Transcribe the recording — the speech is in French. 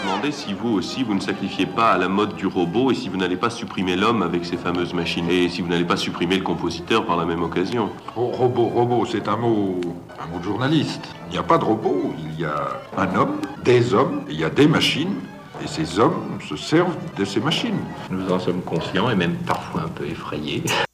demander si vous aussi, vous ne sacrifiez pas à la mode du robot et si vous n'allez pas supprimer l'homme avec ces fameuses machines. Et si vous n'allez pas supprimer le compositeur par la même occasion. Robot, c'est un mot de journaliste. Il n'y a pas de robot, il y a un homme, des hommes, et il y a des machines. Et ces hommes se servent de ces machines. Nous en sommes conscients et même parfois un peu effrayés.